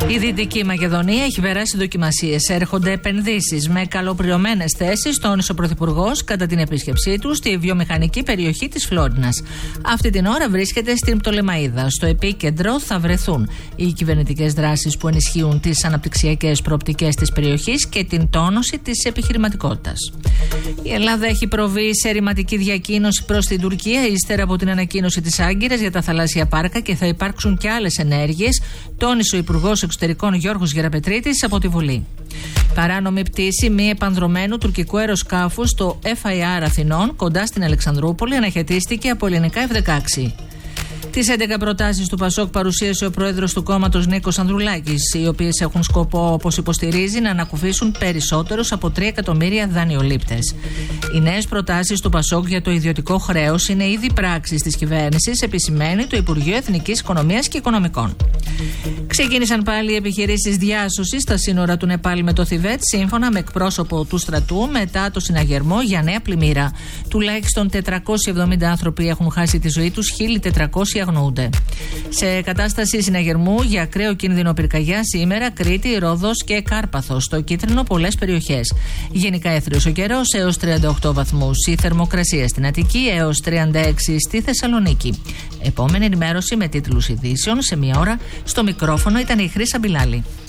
Η Δυτική Μακεδονία έχει περάσει δοκιμασίες. Έρχονται επενδύσεις με καλοπληρωμένες θέσεις, τόνισε ο Πρωθυπουργός κατά την επίσκεψή του στη βιομηχανική περιοχή της Φλόρινας. Αυτή την ώρα βρίσκεται στην Πτολεμαΐδα. Στο επίκεντρο θα βρεθούν οι κυβερνητικές δράσεις που ενισχύουν τις αναπτυξιακές προοπτικές της περιοχής και την τόνωση της επιχειρηματικότητας. Η Ελλάδα έχει προβεί σε ρηματική διακοίνωση προς την Τουρκία ύστερα από την ανακοίνωση της Άγκυρας για τα θαλάσσια πάρκα και θα υπάρξουν και άλλες ενέργειες, τόνισε ο Υπουργός Εξωτερικών Γιώργος Γεραπετρίτης από τη Βουλή. Παράνομη πτήση μη επανδρωμένου τουρκικού αεροσκάφους στο FIR Αθηνών κοντά στην Αλεξανδρούπολη αναχαιτίστηκε από ελληνικά F-16. Τις 11 προτάσεις του ΠΑΣΟΚ παρουσίασε ο πρόεδρος του κόμματος Νίκος Ανδρουλάκης, οι οποίες έχουν σκοπό, όπως υποστηρίζει, να ανακουφίσουν περισσότερους από 3 εκατομμύρια δανειολήπτες. Οι νέες προτάσεις του ΠΑΣΟΚ για το ιδιωτικό χρέος είναι ήδη πράξεις της κυβέρνησης, επισημαίνει το Υπουργείο Εθνικής Οικονομίας και Οικονομικών. Ξεκίνησαν πάλι οι επιχειρήσεις διάσωσης στα σύνορα του Νεπάλ με το Θιβέτ, σύμφωνα με εκπρόσωπο του στρατού, μετά το συναγερμό για νέα πλημμύρα. Τουλάχιστον 470 άνθρωποι έχουν χάσει τη ζωή τους, 1.400 αγνοούνται. Σε κατάσταση συναγερμού για ακραίο κίνδυνο πυρκαγιά σήμερα Κρήτη, Ρόδος και Κάρπαθος. Στο κίτρινο πολλές περιοχές. Γενικά έθριος ο καιρός έως 38 βαθμούς. Η θερμοκρασία στην Αττική έως 36 στη Θεσσαλονίκη. Επόμενη ενημέρωση με τίτλους ειδήσεων σε μία ώρα. Στο μικρόφωνο ήταν η Χρύσα Μπιλάλη.